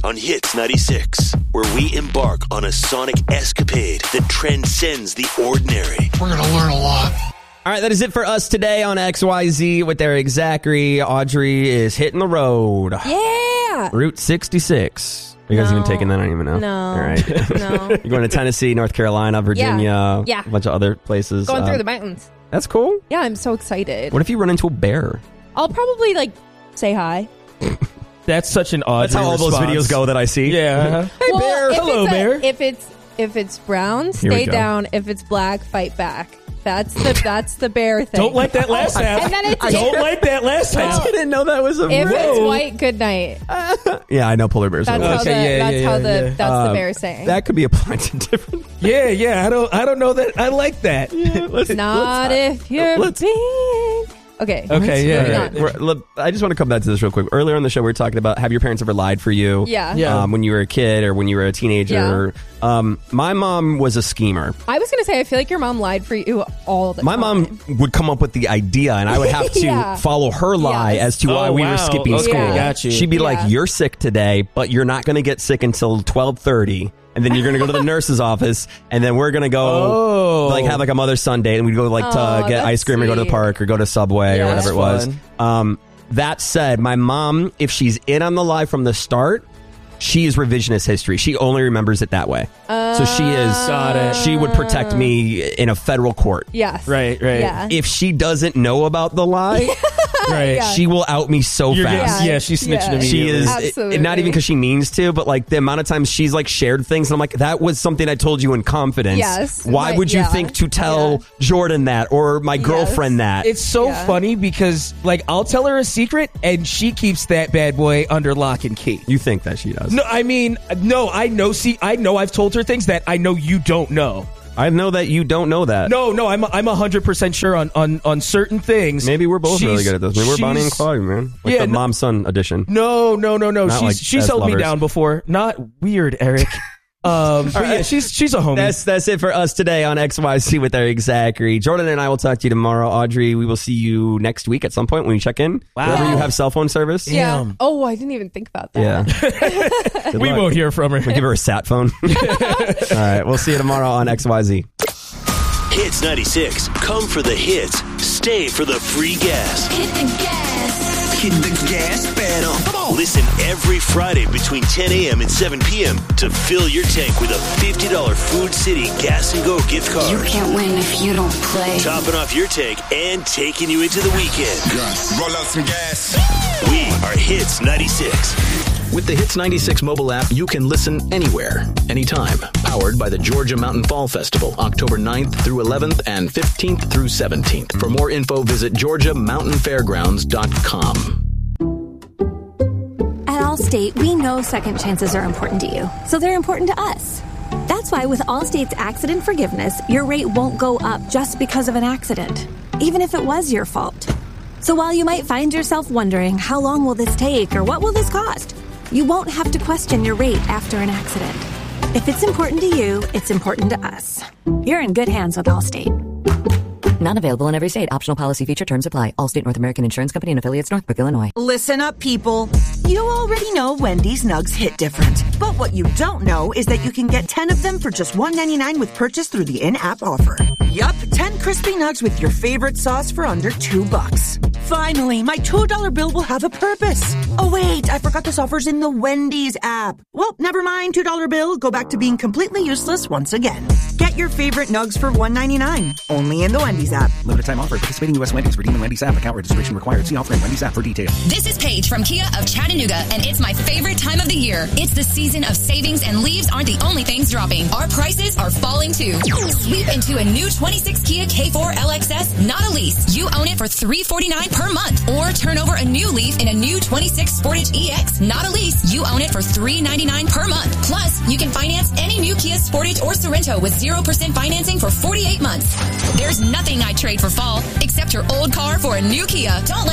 on Hits 96, where we embark on a sonic escapade that transcends the ordinary. We're going to learn a lot. All right, that is it for us today on XYZ with Eric Zachary. Audrey is hitting the road. Yeah. Route 66. Are you guys even taking that? I don't even know. No. All right. No. You're going to Tennessee, North Carolina, Virginia, Yeah. a bunch of other places. Going through the mountains. That's cool. Yeah, I'm so excited. What if you run into a bear? I'll probably, say hi. That's such an odd. That's how all those videos go that I see. Yeah. Hey, Well, bear. if Hello, it's bear. If it's brown, Here we stay go. down. If it's black, fight back. That's the bear thing. Don't like that last half. And then it's Don't like that last I half. didn't know that was a if rule. it's white, good night. Yeah, I know polar bears. That's are how white. Okay, that's the bear saying. That could be applied to different. Yeah. I don't know that. I like that. Not if you're being. Okay. Okay. Yeah. I just want to come back to this real quick. Earlier on the show, we were talking about have your parents ever lied for you? Yeah. When you were a kid or when you were a teenager. My mom was a schemer. I was going to say, I feel like your mom lied for you all the time. My mom would come up with the idea, and I would have to Yeah. follow her lie as to why we were skipping Okay, school. got you. She'd be like, "You're sick today, but you're not going to get sick until 12:30." And then you're going to go to the nurse's office, and then we're going to go have a mother-son date, and we'd go to get that's ice cream or go to the sweet. park or go to Subway or whatever it was. Fun. That said, my mom, if she's in on the lie from the start, she is revisionist history. She only remembers it that way. So she is. Got it. She would protect me in a federal court. Yes. Right. Yeah. If she doesn't know about the lie, Right. she will out me so fast. She's snitching immediately. She is Absolutely. not even because she means to, but the amount of times she's shared things, and I'm like, that was something I told you in confidence. Yes. Why would you think to tell Jordan that or my girlfriend that? It's so funny because I'll tell her a secret and she keeps that bad boy under lock and key. You think that she does? No, I mean, no, I know. See, I know I've told her things that I know you don't know. I know that you don't know that. No, I'm 100% sure on certain things. Maybe we're both really good at this. Maybe we're Bonnie and Clyde, man. The mom-son edition. No. Not She's as held me lovers. down before. Not weird, Eric. But yeah, she's a homie. That's it for us today on XYZ with Eric Zachary. Jordan and I will talk to you tomorrow. Audrey, we will see you next week at some point when you check in. Wow. Wherever you have cell phone service. Yeah. Damn. Oh, I didn't even think about that. Yeah. Good We luck. won't hear from her. We'll give her a sat phone. All right. We'll see you tomorrow on XYZ. Hits 96. Come for the hits. Stay for the free gas. Hit the gas. Hit the gas pedal. Come on. Listen every Friday between 10 a.m. and 7 p.m. to fill your tank with a $50 Food City Gas and Go gift card. You can't win if you don't play. Topping off your tank and taking you into the weekend. Roll out some gas. We are Hits 96. With the Hits 96 mobile app, you can listen anywhere, anytime. Powered by the Georgia Mountain Fall Festival, October 9th through 11th and 15th through 17th. For more info, visit GeorgiaMountainFairgrounds.com. At Allstate, we know second chances are important to you, so they're important to us. That's why with Allstate's accident forgiveness, your rate won't go up just because of an accident, even if it was your fault. So while you might find yourself wondering, how long will this take or what will this cost? You won't have to question your rate after an accident. If it's important to you, it's important to us. You're in good hands with Allstate. Not available in every state. Optional policy feature terms apply. Allstate North American Insurance Company and affiliates, Northbrook, Illinois. Listen up, people. You already know Wendy's Nugs hit different. But what you don't know is that you can get 10 of them for just $1.99 with purchase through the in-app offer. Yup, 10 crispy nugs with your favorite sauce for under $2. Finally, my $2 bill will have a purpose. Oh wait, I forgot this offer's in the Wendy's app. Well, never mind, $2 bill. Go back to being completely useless once again. Get your favorite nugs for $1.99. Only in the Wendy's app. Limited time offer. Participating U.S. Wendy's. Redeem in Wendy's app. Account registration required. See offer in Wendy's app for details. This is Paige from Kia of Chattanooga, and it's my favorite time of the year. It's the season of savings, and leaves aren't the only things dropping. Our prices are falling too. Sweep into a new 26 Kia K4 LXS, not a lease. You own it for $349 per month. Or turn over a new leaf in a new 26 Sportage EX, not a lease. You own it for $399 per month. Plus, you can finance any new Kia Sportage or Sorrento with 0% financing for 48 months. There's nothing I'd trade for fall, except your old car for a new Kia. Don't let